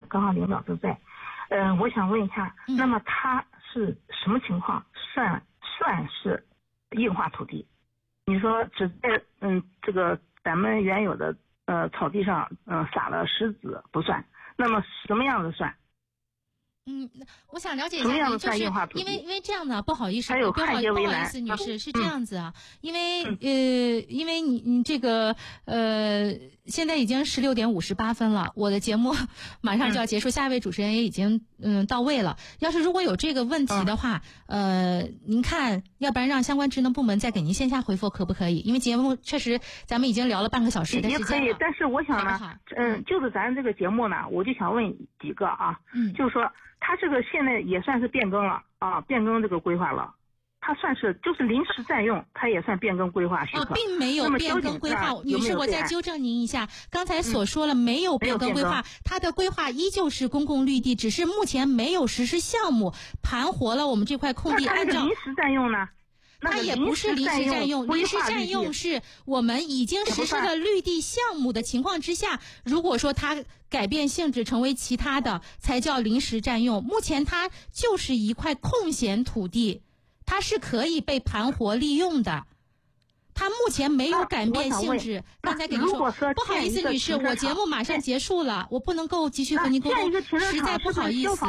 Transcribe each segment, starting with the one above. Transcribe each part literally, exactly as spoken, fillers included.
刚好领导都在。嗯、呃，我想问一下， 嗯、 那么它是什么情况算算是硬化土地？你说只在嗯这个咱们原有的呃草地上嗯、呃、撒了石子不算，那么什么样的算？ 嗯，我想了解一下，就是因为因为这样的，不好意思，不好不好意思，女士、嗯、是这样子啊，因为、嗯、呃，因为你你这个呃，现在已经十六点五十八分了，我的节目马上就要结束，嗯、下一位主持人也已经嗯到位了。要是如果有这个问题的话，嗯、呃，您看，要不然让相关职能部门再给您线下回复可不可以？因为节目确实咱们已经聊了半个小时的时间了。 也可以，但是我想呢，嗯，就是咱这个节目呢，我就想问几个啊，嗯，就是说。它这个现在也算是变更了啊，变更这个规划了，它算是就是临时占用，它也算变更规划许可。 哦，并没有变更规划，女士，我再纠正您一下，刚才所说了、嗯、没有变更规划，它的规划依旧是公共绿地，只是目前没有实施项目，盘活了我们这块空地。按照临时占用呢？ 它也不是临时占用，临时占用是我们已经实施了绿地项目的情况之下，如果说它改变性质成为其他的，才叫临时占用。目前它就是一块空闲土地，它是可以被盘活利用的。它目前没有改变性质。刚才给您说， 说不好意思，女士，我节目马上结束了，我不能够继续和您沟通，实在不好意思。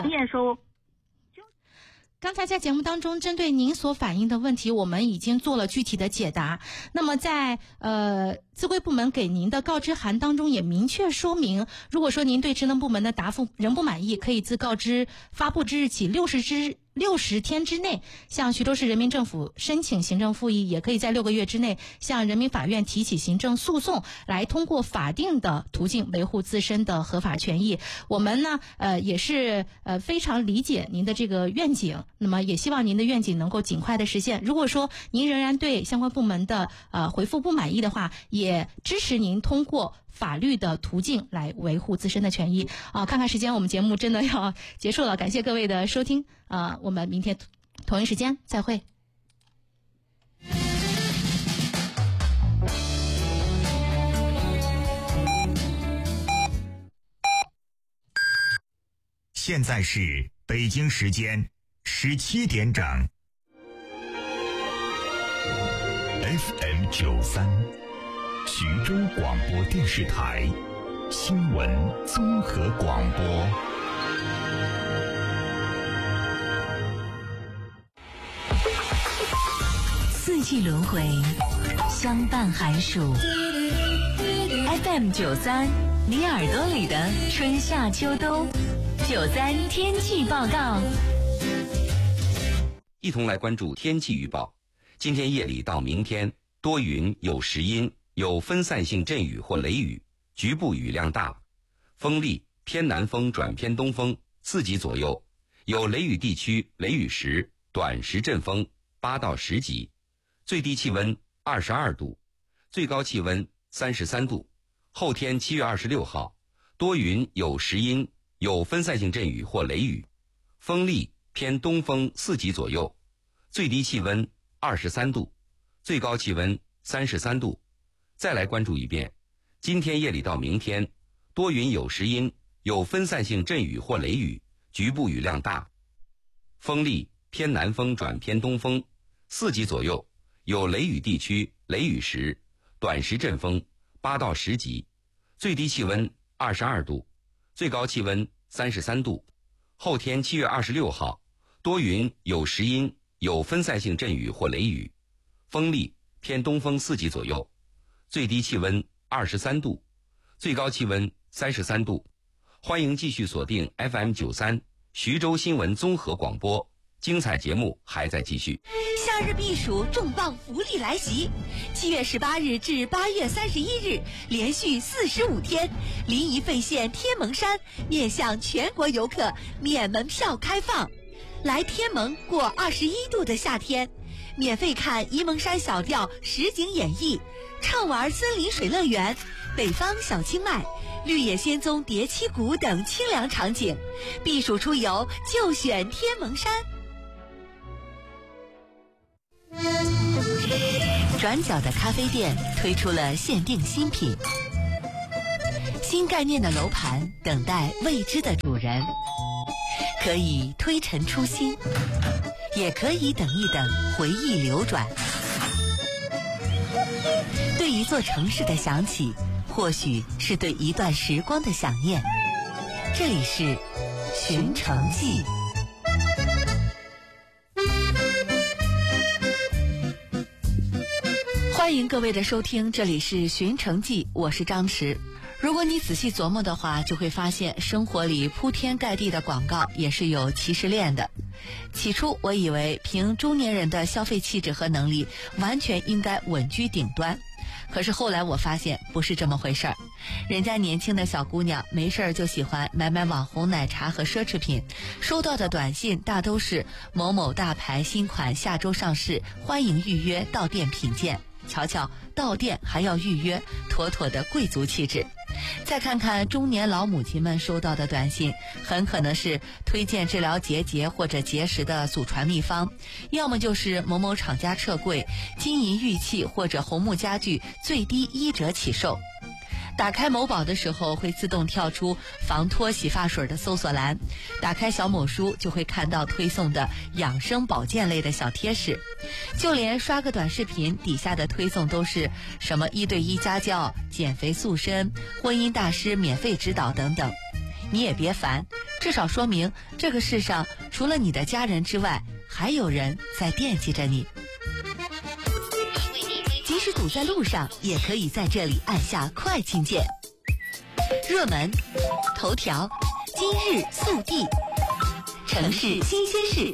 刚才在节目当中，针对您所反映的问题，我们已经做了具体的解答。那么在呃自规部门给您的告知函当中也明确说明，如果说您对职能部门的答复仍不满意，可以自告知发布之日起六十之六十天之内向徐州市人民政府申请行政复议，也可以在六个月之内向人民法院提起行政诉讼，来通过法定的途径维护自身的合法权益。我们呢呃也是呃非常理解您的这个愿景，那么也希望您的愿景能够尽快的实现。如果说您仍然对相关部门的呃回复不满意的话，也支持您通过法律的途径来维护自身的权益啊！看看时间，我们节目真的要结束了，感谢各位的收听啊！我们明天同一时间再会。 现在是北京时间十七点整。F M 九三，徐州广播电视台新闻综合广播。 四季轮回，相伴寒暑。F M 九三，你耳朵里的春夏秋冬。九三天气报告， 一同来关注天气预报。今天夜里到明天，多云有时阴，有分散性阵雨或雷雨，局部雨量大，风力偏南风转偏东风，四级左右，有雷雨地区雷雨时短时阵风八到十级，最低气温二十二度，最高气温三十三度。后天七月二十六号，多云有时阴，有分散性阵雨或雷雨，风力偏东风四级左右，最低气温二十三度，最高气温三十三度。再来关注一遍，今天夜里到明天，多云有时阴，有分散性阵雨或雷雨，局部雨量大，风力偏南风转偏东风四级左右，有雷雨地区雷雨时短时阵风八到十级，最低气温二十二度，最高气温三十三度。后天七月二十六号，多云有时阴，有分散性阵雨或雷雨，风力偏东风四级左右，最低气温二十三度，最高气温三十三度。欢迎继续锁定 F M 九三 徐州新闻综合广播，精彩节目还在继续。 夏日避暑重磅福利来袭，七月十八日至八月三十一日，连续四十五天，临沂费县天蒙山面向全国游客免门票开放。来天蒙过二十一度的夏天，免费看沂蒙山小调实景演绎，畅玩森林水乐园、北方小清迈、绿野仙踪叠七谷等清凉场景，避暑出游就选天蒙山。转角的咖啡店推出了限定新品， 新概念的楼盘等待未知的主人，可以推陈出新，也可以等一等回忆流转。对一座城市的想起，或许是对一段时光的想念。这里是寻城记。欢迎各位的收听，这里是寻城记，我是张弛。如果你仔细琢磨的话，就会发现生活里铺天盖地的广告也是有歧视链的。起初我以为凭中年人的消费气质和能力，完全应该稳居顶端。可是后来我发现不是这么回事儿，人家年轻的小姑娘没事儿就喜欢买买网红奶茶和奢侈品，收到的短信大都是某某大牌新款下周上市，欢迎预约到店品鉴。瞧瞧，到店还要预约，妥妥的贵族气质。再看看中年老母亲们收到的短信，很可能是推荐治疗结节或者结石的祖传秘方，要么就是某某厂家撤柜，金银玉器或者红木家具最低一折起售。打开某宝的时候会自动跳出防脱洗发水的搜索栏，打开小某书就会看到推送的养生保健类的小贴士，就连刷个短视频底下的推送都是什么一对一家教、减肥塑身、婚姻大师免费指导等等。你也别烦，至少说明这个世上除了你的家人之外，还有人在惦记着你。即使堵在路上，也可以在这里按下快进键。热门、头条、今日速递、城市新鲜事。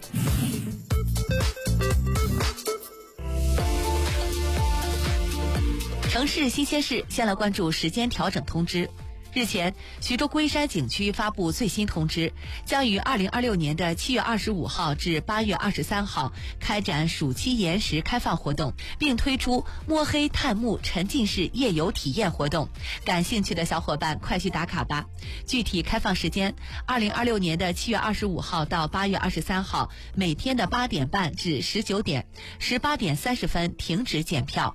城市新鲜事，先来关注时间调整通知。日前，徐州龟山景区发布最新通知，将于二零二六年的七月二十五号至八月二十三号开展暑期岩石开放活动，并推出摸黑探墓沉浸式夜游体验活动。感兴趣的小伙伴快去打卡吧！具体开放时间：二零二六年的七月二十五号到八月二十三号，每天的八点半至十九点，十八点三十分停止检票。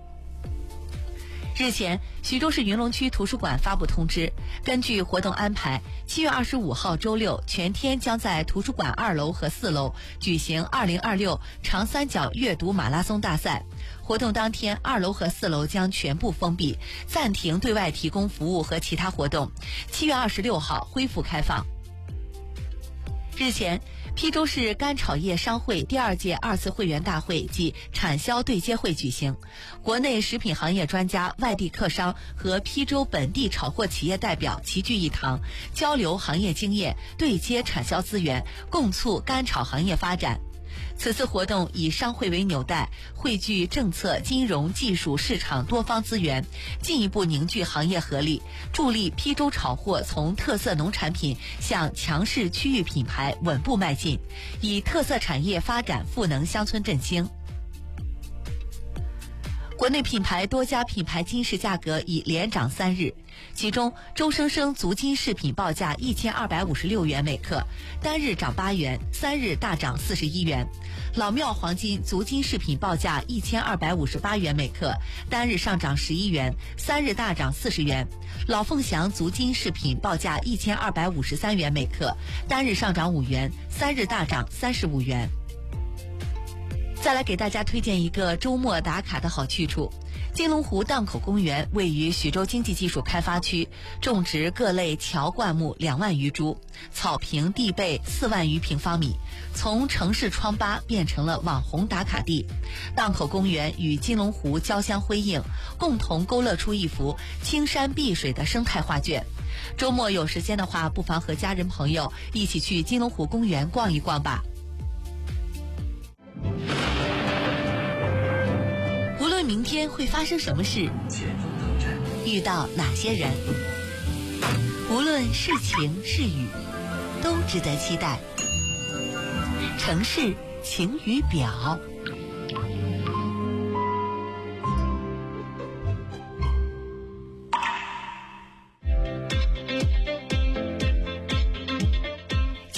日前，徐州市云龙区图书馆发布通知，根据活动安排，七月二十五号周六全天将在图书馆二楼和四楼举行二零二六长三角阅读马拉松大赛。活动当天，二楼和四楼将全部封闭，暂停对外提供服务和其他活动。七月二十六号恢复开放。日前，邳州市干炒业商会第二届二次会员大会暨产销对接会举行，国内食品行业专家、外地客商和邳州本地炒货企业代表齐聚一堂，交流行业经验，对接产销资源，共促干炒行业发展。此次活动以商会为纽带，汇聚政策、金融、技术、市场多方资源，进一步凝聚行业合力，助力邳州炒货从特色农产品向强势区域品牌稳步迈进，以特色产业发展赋能乡村振兴。国内品牌多家品牌金饰价格已连涨三日，其中周生生足金饰品报价一千二百五十六元每克，单日涨八元，三日大涨四十一元。老庙黄金足金饰品报价一千二百五十八元每克，单日上涨十一元，三日大涨四十元。老凤祥足金饰品报价一千二百五十三元每克，单日上涨五元，三日大涨三十五元。再来给大家推荐一个周末打卡的好去处。金龙湖荡口公园位于徐州经济技术开发区，种植各类乔灌木两万余株，草坪地被四万余平方米，从城市疮疤变成了网红打卡地。荡口公园与金龙湖交相辉映，共同勾勒出一幅青山碧水的生态画卷。周末有时间的话，不妨和家人朋友一起去金龙湖公园逛一逛吧。无论明天会发生什么事，遇到哪些人，无论是晴是雨，都值得期待。城市晴雨表。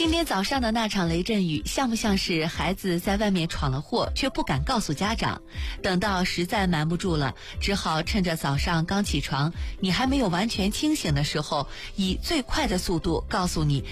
今天早上的那场雷阵雨，像不像是孩子在外面闯了祸，却不敢告诉家长？等到实在瞒不住了，只好趁着早上刚起床，你还没有完全清醒的时候，以最快的速度告诉你